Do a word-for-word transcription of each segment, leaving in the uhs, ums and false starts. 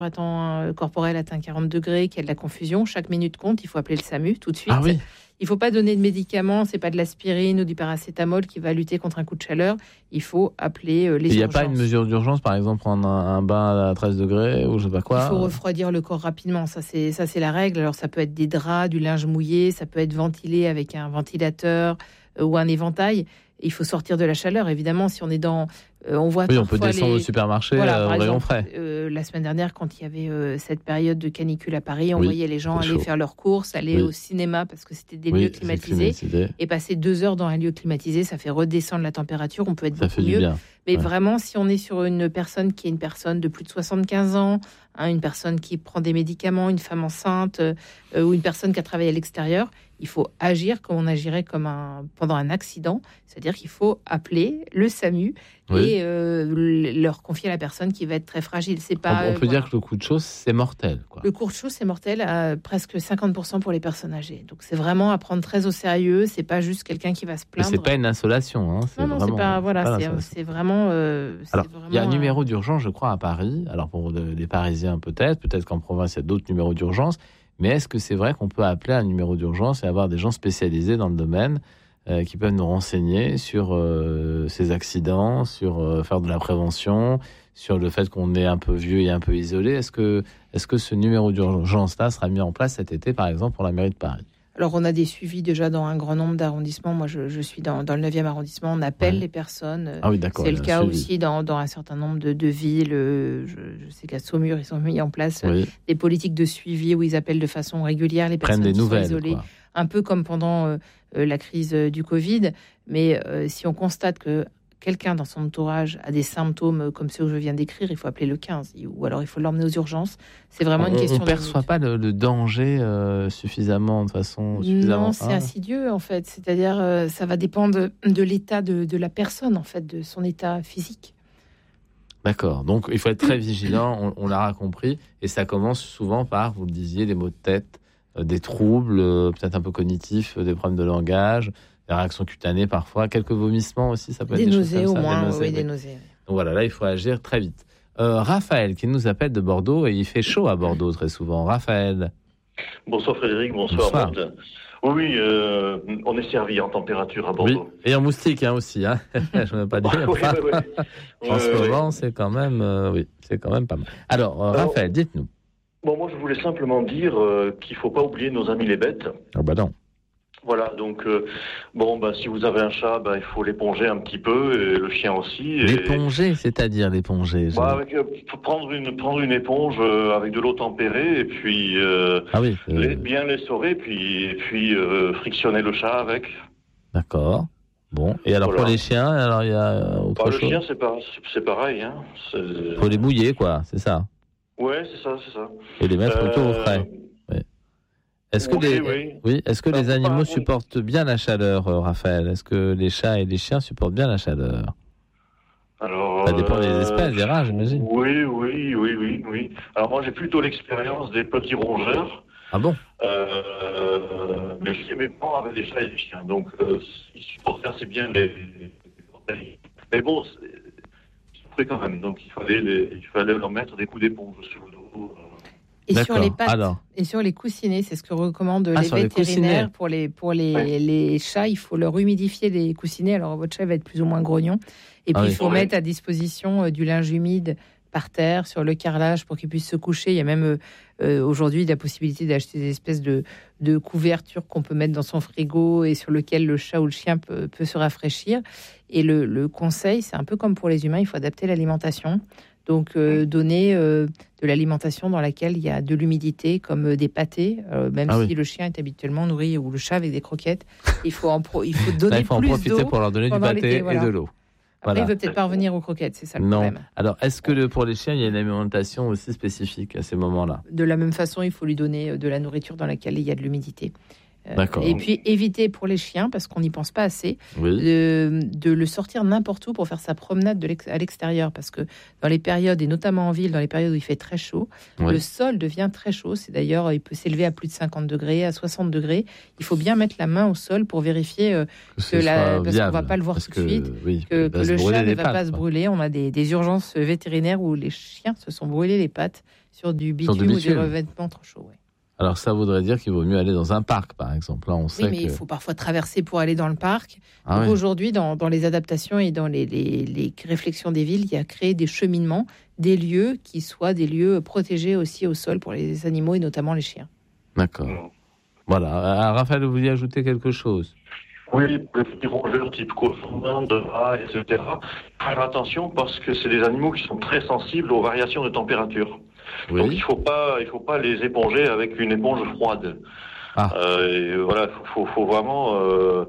température corporelle atteint quarante degrés, qu'il y a de la confusion, chaque minute compte, il faut appeler le SAMU tout de suite. Ah oui. Il ne faut pas donner de médicaments, c'est pas de l'aspirine ou du paracétamol qui va lutter contre un coup de chaleur. Il faut appeler euh, les urgences. Il n'y a pas une mesure d'urgence, par exemple, prendre un, un bain à treize degrés ou je sais pas quoi. Il faut refroidir le corps rapidement, ça c'est, ça c'est la règle. Alors ça peut être des draps, du linge mouillé, ça peut être ventilé avec un ventilateur euh, ou un éventail. Il faut sortir de la chaleur, évidemment, si on est dans... Euh, on voit oui, on peut descendre les... au supermarché voilà, euh, par au rayon exemple, frais. Euh, la semaine dernière, quand il y avait euh, cette période de canicule à Paris, on oui, voyait les gens aller chaud. faire leurs courses, aller oui. au cinéma, parce que c'était des oui, lieux climatisés. Et passer deux heures dans un lieu climatisé, ça fait redescendre la température, on peut être ça beaucoup fait mieux. Du bien. Mais ouais. vraiment, si on est sur une personne qui est une personne de plus de soixante-quinze ans, hein, une personne qui prend des médicaments, une femme enceinte euh, ou une personne qui a travaillé à l'extérieur, il faut agir comme on agirait comme un, pendant un accident, c'est-à-dire qu'il faut appeler le SAMU oui. et euh, leur confier à la personne qui va être très fragile. C'est pas, on, on peut voilà. dire que le coup de chaud, c'est mortel, quoi. Le coup de chaud, c'est mortel à presque cinquante pour cent pour les personnes âgées. Donc c'est vraiment à prendre très au sérieux. C'est pas juste quelqu'un qui va se plaindre. Mais c'est pas une insolation. Hein. C'est non, non, vraiment, c'est pas. Voilà, pas c'est, c'est vraiment. Euh, c'est Alors, vraiment, il y a un numéro d'urgence, je crois, à Paris. Alors pour les Parisiens, peut-être, peut-être qu'en province, il y a d'autres numéros d'urgence. Mais est-ce que c'est vrai qu'on peut appeler un numéro d'urgence et avoir des gens spécialisés dans le domaine euh, qui peuvent nous renseigner sur euh, ces accidents, sur euh, faire de la prévention, sur le fait qu'on est un peu vieux et un peu isolé? Est-ce que, est-ce que ce numéro d'urgence-là sera mis en place cet été, par exemple, pour la mairie de Paris? Alors, on a des suivis déjà dans un grand nombre d'arrondissements. Moi, je, je suis dans, dans le neuvième arrondissement. On appelle ouais. les personnes. Ah oui, d'accord. C'est le cas suivi. aussi dans, dans un certain nombre de, de villes. Je, je sais qu'à Saumur, ils ont mis en place oui. des politiques de suivi où ils appellent de façon régulière les personnes des qui nouvelles, sont isolées. Quoi. Un peu comme pendant euh, la crise du Covid. Mais euh, si on constate que quelqu'un dans son entourage a des symptômes comme ceux que je viens d'écrire, il faut appeler le quinze ou alors il faut l'emmener aux urgences. C'est vraiment on, une question. On ne perçoit pas le, le danger euh, suffisamment de façon suffisamment. Non, c'est ah. insidieux en fait. C'est-à-dire, euh, ça va dépendre de, de l'état de, de la personne en fait, de son état physique. D'accord. Donc il faut être très vigilant. On, on l'aura compris. Et ça commence souvent par, vous le disiez, des maux de tête, euh, des troubles, euh, peut-être un peu cognitifs, euh, des problèmes de langage. Des réactions cutanées parfois, quelques vomissements aussi, ça peut des être des nausées choses au comme ça. moins, des nausées, oui, oui. des nausées. Donc voilà, là il faut agir très vite. Euh, Raphaël qui nous appelle de Bordeaux et il fait chaud à Bordeaux très souvent. Raphaël. Bonsoir Frédéric, bonsoir. Bonsoir. Oui, euh, on est servi en température à Bordeaux. Oui, et en moustique hein, aussi. Hein. Je ne veux pas dire. oui, oui, oui. En euh, ce moment, oui. c'est quand même, euh, oui, c'est quand même pas mal. Alors, euh, Raphaël, Alors, dites-nous. Bon, moi je voulais simplement dire euh, qu'il ne faut pas oublier nos amis les bêtes. Ah bah non. Voilà, donc, euh, bon, bah, si vous avez un chat, bah, il faut l'éponger un petit peu, et le chien aussi. Et... L'éponger, c'est-à-dire l'éponger bah, avec, euh, prendre, une, prendre une éponge euh, avec de l'eau tempérée, et puis euh, ah oui, euh... les, bien l'essorer, puis, et puis euh, frictionner le chat avec. D'accord. Bon, et alors voilà. Pour les chiens, alors il y a autre bah, chose. Le chien, c'est, pas, c'est pareil. Hein. Il faut les mouiller, quoi, c'est ça. Ouais, c'est ça, c'est ça. Et les mettre plutôt au frais. Est-ce que, oui, les, oui. Oui, est-ce que les animaux pas, supportent bien la chaleur, Raphaël? Est-ce que les chats et les chiens supportent bien la chaleur? Alors, ça dépend euh, des espèces, des races, j'imagine. Oui, oui, oui, oui, oui. Alors moi, j'ai plutôt l'expérience des petits rongeurs. Ah bon? euh, Mais mes parents avaient des chats et des chiens, donc euh, ils supportaient assez bien les... Mais bon, c'est quand même, donc il fallait, les... il fallait leur mettre des coups d'éponge sur le dos. Et D'accord. sur les pattes Alors. et sur les coussinets, c'est ce que recommandent ah, les vétérinaires les pour les pour les, ouais. les chats. Il faut leur humidifier les coussinets. Alors votre chat va être plus ou moins grognon. Et puis ah, il oui. faut ouais. mettre à disposition euh, du linge humide par terre sur le carrelage pour qu'il puisse se coucher. Il y a même euh, aujourd'hui la possibilité d'acheter des espèces de de couvertures qu'on peut mettre dans son frigo et sur lequel le chat ou le chien peut, peut se rafraîchir. Et le, le conseil, c'est un peu comme pour les humains, il faut adapter l'alimentation. Donc, euh, donner euh, de l'alimentation dans laquelle il y a de l'humidité, comme euh, des pâtés, euh, même ah si oui. le chien est habituellement nourri, ou le chat avec des croquettes. Il faut, en pro- il faut donner Là, il faut plus en profiter d'eau pour leur donner du pâté et voilà. de l'eau. Après, voilà. il ne veut peut-être pas revenir aux croquettes, c'est ça le non. problème. Alors, est-ce que le, pour les chiens, il y a une alimentation aussi spécifique à ces moments-là? De la même façon, il faut lui donner de la nourriture dans laquelle il y a de l'humidité. D'accord. Et puis éviter pour les chiens, parce qu'on n'y pense pas assez, oui. de, de le sortir n'importe où pour faire sa promenade de l'ex- à l'extérieur, parce que dans les périodes, et notamment en ville, dans les périodes où il fait très chaud, oui. le sol devient très chaud. C'est d'ailleurs, il peut s'élever à plus de cinquante degrés, à soixante degrés. Il faut bien mettre la main au sol pour vérifier euh, que, que la, parce qu'on va pas le voir tout de suite, oui, que, que le chat ne va pattes, pas se brûler. On a des, des urgences vétérinaires où les chiens se sont brûlés les pattes sur du bitume, sur du bitume. ou des revêtements trop chauds. Ouais. Alors ça voudrait dire qu'il vaut mieux aller dans un parc, par exemple. Là, on sait oui, mais que... il faut parfois traverser pour aller dans le parc. Ah Donc oui. Aujourd'hui, dans, dans les adaptations et dans les, les, les réflexions des villes, il y a créé des cheminements, des lieux qui soient des lieux protégés aussi au sol pour les animaux et notamment les chiens. D'accord. Voilà. Ah, Raphaël, vous vouliez ajouter quelque chose ? Oui, les petits rongeurs type cochon, de rat, et cetera. Faire attention parce que c'est des animaux qui sont très sensibles aux variations de température. Oui. Donc il faut pas, il faut pas les éponger avec une éponge froide. Ah. Euh, et voilà, faut, faut, faut vraiment euh,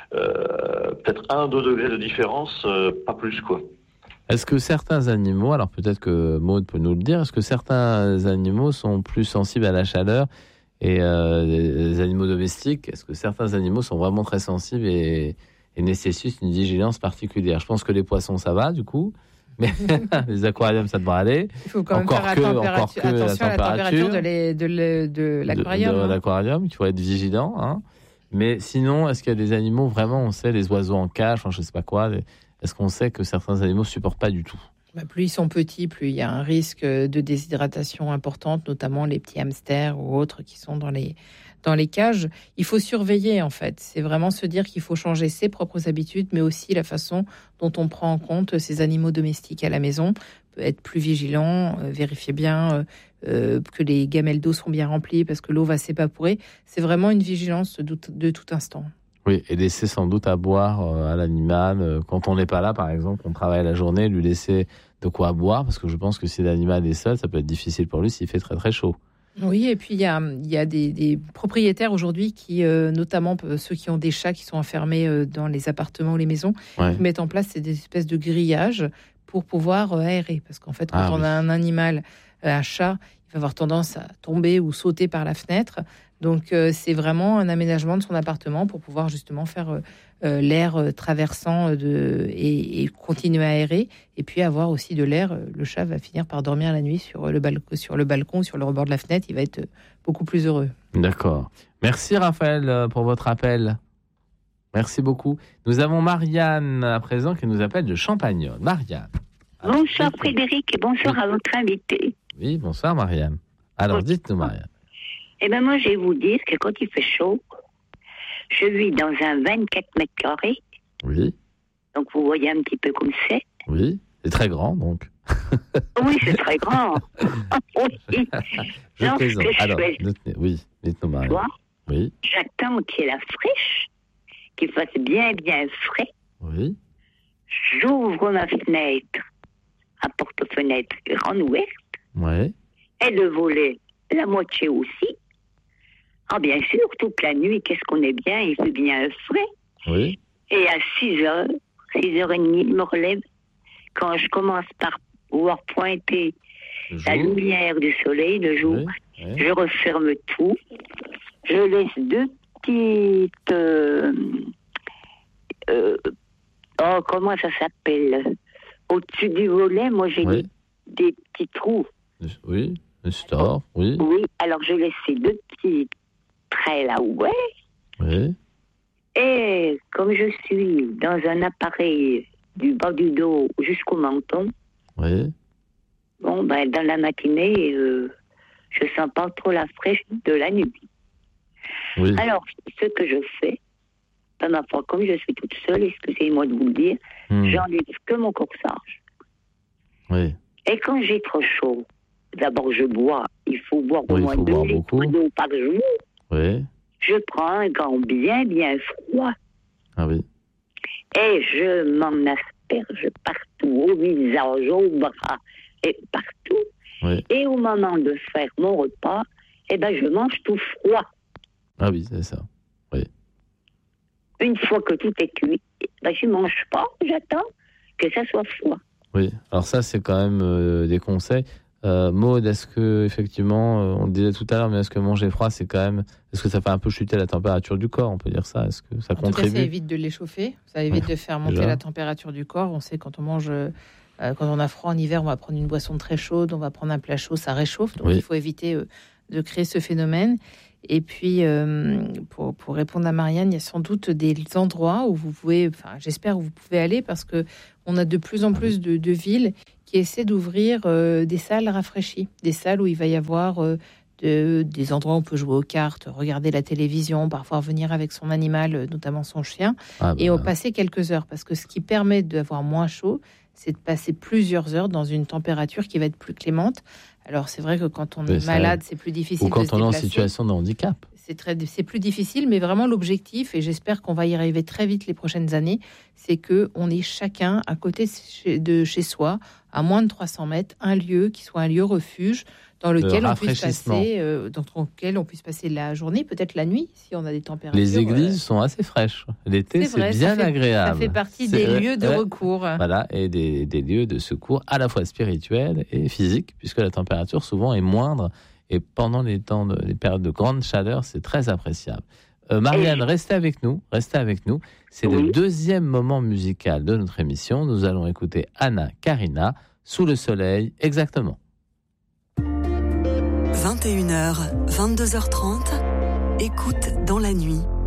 euh, peut-être un, deux degrés de différence, euh, pas plus quoi. Est-ce que certains animaux, alors peut-être que Maud peut nous le dire, est-ce que certains animaux sont plus sensibles à la chaleur et euh, les animaux domestiques, est-ce que certains animaux sont vraiment très sensibles et, et nécessitent une vigilance particulière ? Je pense que les poissons, ça va du coup. Mais les aquariums, ça devrait aller. Il faut quand même encore faire que, encore que attention la à la température de, les, de, le, de l'aquarium. De, de hein. l'aquarium, il faut être vigilant. Hein. Mais sinon, est-ce qu'il y a des animaux, vraiment, on sait, les oiseaux en cage, enfin, je ne sais pas quoi, est-ce qu'on sait que certains animaux ne supportent pas du tout ? Bah, plus ils sont petits, plus il y a un risque de déshydratation importante, notamment les petits hamsters ou autres qui sont dans les, dans les cages. Il faut surveiller, en fait. C'est vraiment se dire qu'il faut changer ses propres habitudes, mais aussi la façon dont on prend en compte ces animaux domestiques à la maison. Être plus vigilant, euh, vérifier bien euh, euh, que les gamelles d'eau sont bien remplies parce que l'eau va s'évaporer. C'est vraiment une vigilance de, de tout instant. Oui, et laisser sans doute à boire euh, à l'animal. Euh, quand on n'est pas là, par exemple, on travaille la journée, lui laisser de quoi boire, parce que je pense que si l'animal est seul, ça peut être difficile pour lui s'il fait très très chaud. Oui, et puis il y a, y a des, des propriétaires aujourd'hui qui, euh, notamment ceux qui ont des chats qui sont enfermés euh, dans les appartements ou les maisons, ouais. qui mettent en place des espèces de grillages pour pouvoir euh, aérer. Parce qu'en fait, quand ah, on oui. a un animal, un chat, il va avoir tendance à tomber ou sauter par la fenêtre. Donc, euh, c'est vraiment un aménagement de son appartement pour pouvoir justement faire euh, euh, l'air euh, traversant de, et, et continuer à aérer. Et puis avoir aussi de l'air. Le chat va finir par dormir la nuit sur le, bal- sur le balcon, sur le rebord de la fenêtre. Il va être beaucoup plus heureux. D'accord. Merci Raphaël pour votre appel. Merci beaucoup. Nous avons Marianne à présent qui nous appelle de Champagnole. Marianne. Alors, bonsoir Frédéric et bonsoir oui. à votre invité. Oui, bonsoir Marianne. Alors, bonsoir. dites-nous Marianne. Eh bien, moi, je vais vous dire que quand il fait chaud, je vis dans un vingt-quatre mètres carrés. Oui. Donc, vous voyez un petit peu comme c'est. Oui, c'est très grand, donc. Oui, c'est très grand. Oui. Je Donc, plaisante. ce que Alors, je fais, dites, oui, dites-nous Marianne. toi, oui. j'attends qu'il y ait la fraîche, qu'il fasse bien, bien frais. Oui. J'ouvre ma fenêtre, à porte-fenêtre grande ouverte. Oui. Et le volet, la moitié aussi. Ah, bien sûr, toute la nuit, qu'est-ce qu'on est bien, il fait bien frais. Oui. Et à six heures, six heures trente, je me relève. Quand je commence par pouvoir pointer la lumière du soleil, le jour, oui. Oui. je referme tout. Je laisse deux petites... Euh, euh, oh, comment ça s'appelle ? Au-dessus du volet, moi, j'ai oui. des, des petits trous. Oui, le store, oui. Oui, alors je laisse ces deux petits traits là ouverts. Oui. Et comme je suis dans un appareil du bas du dos jusqu'au menton, oui. bon, ben, dans la matinée, euh, je sens pas trop la fraîche de la nuit. Oui. Alors, ce que je fais, dans ma foi, comme je suis toute seule, excusez-moi de vous le dire, hmm. j'enlève que mon corsage. Oui. Et quand j'ai trop chaud, d'abord je bois, il faut boire au oui, moins deux litres d'eau par jour. Oui. Je prends un gant bien, bien froid. Ah oui. Et je m'en asperge partout, au visage, au bras, et partout. Oui. Et au moment de faire mon repas, eh ben, je mange tout froid. Ah oui, c'est ça. Oui. Une fois que tout est cuit, ben, je ne mange pas, j'attends que ça soit froid. Oui, alors ça, c'est quand même euh, des conseils. Euh, Maud, est-ce que, effectivement, euh, on le disait tout à l'heure, mais est-ce que manger froid, c'est quand même. Est-ce que ça fait un peu chuter la température du corps, on peut dire ça ? Est-ce que ça en contribue ? tout cas, ça évite de l'échauffer, ça évite ouais, de faire monter déjà. La température du corps. On sait quand on mange, euh, quand on a froid en hiver, on va prendre une boisson très chaude, on va prendre un plat chaud, ça réchauffe. Donc oui. il faut éviter euh, de créer ce phénomène. Et puis, euh, pour, pour répondre à Marianne, il y a sans doute des endroits où vous pouvez, enfin, j'espère où vous pouvez aller, parce que on a de plus en plus de, de villes qui essaient d'ouvrir euh, des salles rafraîchies, des salles où il va y avoir euh, de, des endroits où on peut jouer aux cartes, regarder la télévision, parfois venir avec son animal, notamment son chien, ah bah. et on passer quelques heures, parce que ce qui permet d'avoir moins chaud, c'est de passer plusieurs heures dans une température qui va être plus clémente. Alors c'est vrai que quand on est malade, c'est plus difficile. Ou quand de se on est en déplacer. situation de handicap. C'est, très, c'est plus difficile, mais vraiment l'objectif, et j'espère qu'on va y arriver très vite les prochaines années, c'est qu'on ait chacun à côté de chez soi, à moins de trois cents mètres, un lieu qui soit un lieu refuge dans lequel on puisse passer, euh, dans lequel on puisse passer la journée, peut-être la nuit, si on a des températures. Les églises euh... sont assez fraîches. L'été, c'est, vrai, c'est bien ça fait, agréable. Ça fait partie c'est, des lieux de ouais, recours. Voilà, et des, des lieux de secours à la fois spirituels et physiques, puisque la température souvent est moindre. Et pendant les temps, de, les périodes de grande chaleur, c'est très appréciable. Euh, Marianne, restez avec nous, restez avec nous. C'est oui. le deuxième moment musical de notre émission. Nous allons écouter Anna Karina, Sous le soleil, exactement. vingt et une heures, vingt-deux heures trente, écoute dans la nuit.